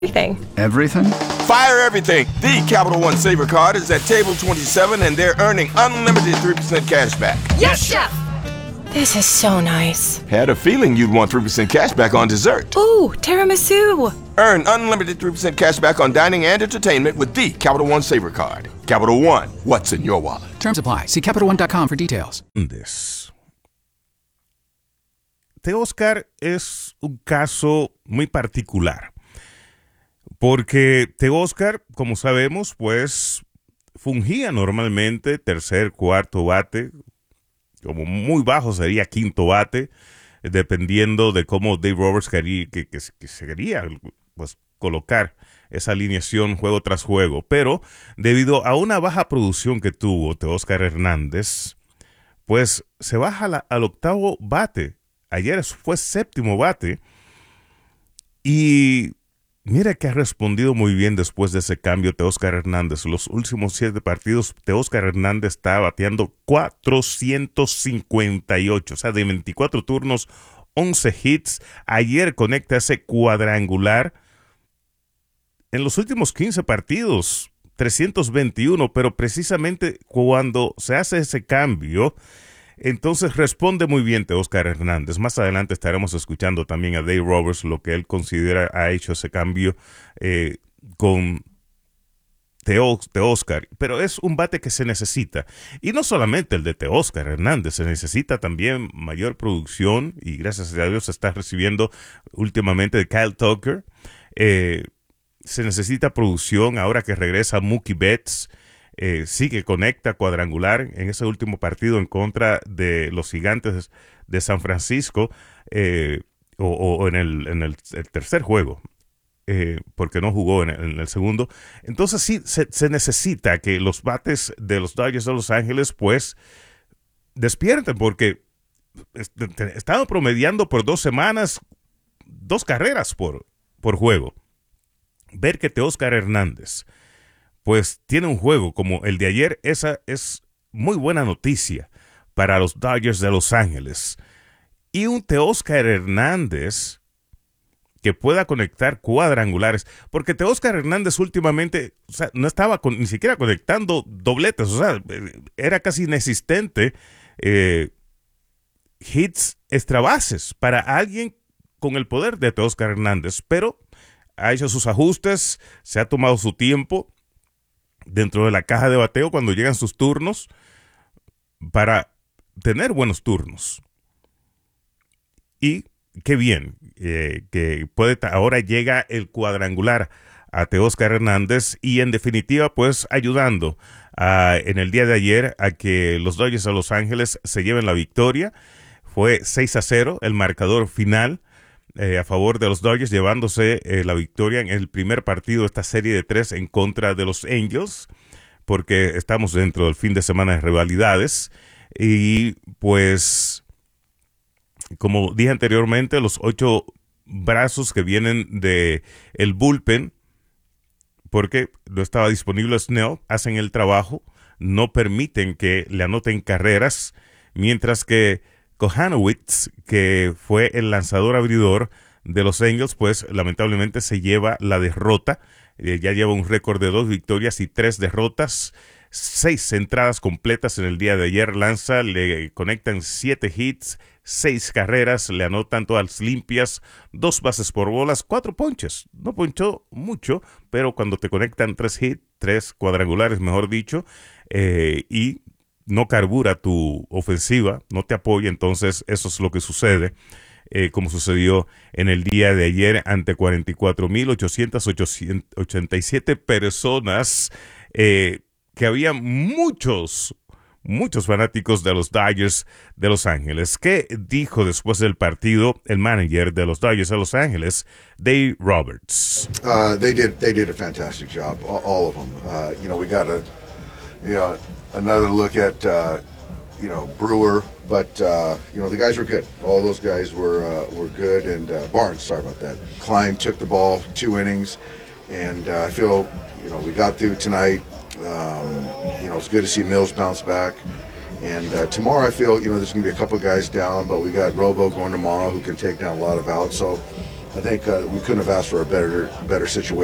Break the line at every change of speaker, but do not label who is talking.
Everything.
Everything?
Fire everything. The Capital One Saver Card is at table 27 and they're earning unlimited 3% cash back.
Yes, Chef! This is so nice.
Had a feeling you'd want 3% cash back on dessert.
Ooh, tiramisu.
Earn unlimited 3% cash back on dining and entertainment with the Capital One Saver Card. Capital One, what's in your wallet?
Terms apply. See CapitalOne.com for details.
Teóscar es un caso muy particular. Porque Teóscar, como sabemos, pues fungía normalmente tercer, cuarto bate, como muy bajo sería quinto bate, dependiendo de cómo Dave Roberts quería, que se quería pues, colocar esa alineación juego tras juego. Pero debido a una baja producción que tuvo Teóscar Hernández, pues se baja al octavo bate. Ayer fue séptimo bate y mira que ha respondido muy bien después de ese cambio Teóscar Hernández. Los últimos 7 partidos, Teóscar Hernández está bateando 458, o sea, de 24 turnos, 11 hits. Ayer conecta ese cuadrangular. En los últimos 15 partidos, 321, pero precisamente cuando se hace ese cambio, entonces responde muy bien Teóscar Hernández. Más adelante estaremos escuchando también a Dave Roberts, lo que él considera ha hecho ese cambio con Teóscar. Pero es un bate que se necesita. Y no solamente el de Teóscar Hernández, se necesita también mayor producción y gracias a Dios se está recibiendo últimamente de Kyle Tucker. Se necesita producción ahora que regresa Mookie Betts. Sí que conecta cuadrangular en ese último partido en contra de los Gigantes de San Francisco o en el tercer juego, porque no jugó en el segundo. Entonces sí se necesita que los bates de los Dodgers de Los Ángeles pues despierten, porque estaban promediando por 2 semanas 2 carreras por juego. Ver que Teóscar Hernández pues tiene un juego como el de ayer, esa es muy buena noticia para los Dodgers de Los Ángeles. Y un Teóscar Hernández que pueda conectar cuadrangulares, porque Teóscar Hernández últimamente, o sea, no estaba ni siquiera conectando dobletes, o sea, era casi inexistente hits extra bases para alguien con el poder de Teóscar Hernández, pero ha hecho sus ajustes, se ha tomado su tiempo dentro de la caja de bateo cuando llegan sus turnos para tener buenos turnos. Y qué bien que ahora llega el cuadrangular a Teóscar Hernández y en definitiva pues ayudando en el día de ayer a que los Dodgers de Los Ángeles se lleven la victoria. Fue 6-0 el marcador final a favor de los Dodgers, llevándose la victoria en el primer partido de esta serie de 3 en contra de los Angels, porque estamos dentro del fin de semana de rivalidades. Y pues, como dije anteriormente, los 8 brazos que vienen de el bullpen, porque no estaba disponible Snell, hacen el trabajo, no permiten que le anoten carreras, mientras que Kohanowitz, que fue el lanzador abridor de los Angels, pues lamentablemente se lleva la derrota. Ya lleva un récord de 2 victorias y 3 derrotas, 6 entradas completas en el día de ayer. Lanza, le conectan 7 hits, 6 carreras, le anotan todas limpias, 2 bases por bolas, 4 ponches. No ponchó mucho, pero cuando te conectan 3 hits, 3 cuadrangulares, mejor dicho, y no carbura tu ofensiva, no te apoya, entonces eso es lo que sucede, como sucedió en el día de ayer ante 44,887 personas, que había muchos fanáticos de los Dodgers de Los Ángeles. ¿Qué dijo después del partido el manager de los Dodgers de Los Ángeles, Dave Roberts?
They did a fantastic job, all of them. We got another look at Brewer, but the guys were good. All those guys were good, and Barnes, sorry about that. Klein took the ball 2 innings, and I feel we got through tonight. It's good to see Mills bounce back, and tomorrow I feel there's going to be a couple guys down, but we got Robo going tomorrow who can take down a lot of outs. So I think we couldn't have asked for a better situation.